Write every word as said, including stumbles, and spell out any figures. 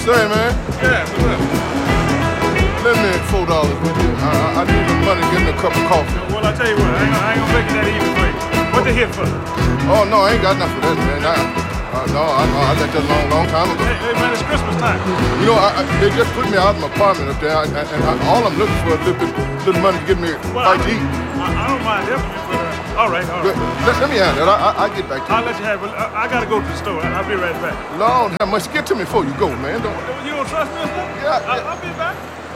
Say, man. Yeah, what's up? Lend me four dollars with you. I, I, I need the money to get me a cup of coffee. Well, I tell you what, I ain't, I ain't gonna make it that easy for you. What they here for? Oh, no, I ain't got enough for that, man. I, uh, no, I, I got that a long, long time ago. Hey, hey, man, it's Christmas time. You know, I, I, they just put me out of my apartment up there, and, and I, all I'm looking for is a little bit, little money to get me a Well, bite to eat. I, I don't mind helping you, but uh, all right, all right. Let, let me handle it. I, I, I'll get back to I'll you. let you have it. I, I gotta go to the store. I, I'll be right back. Lord, how much? Get to me before you go, man. Don't, You don't trust me or something? Yeah, I, yeah. I'll be back.